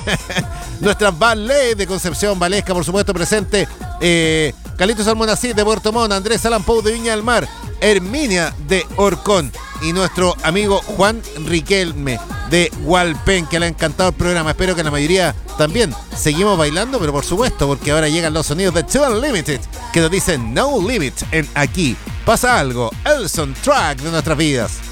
Nuestras ballet de Concepción, Valesca, por supuesto, presente. Carlitos Almonacid de Puerto Montt, Andrés Alan Pou de Viña del Mar, Herminia de Orcón y nuestro amigo Juan Riquelme de Hualpén, que le ha encantado el programa. Espero que la mayoría también seguimos bailando, pero por supuesto, porque ahora llegan los sonidos de Two Unlimited, que nos dicen No Limit en Aquí Pasa Algo, el soundtrack de nuestras vidas.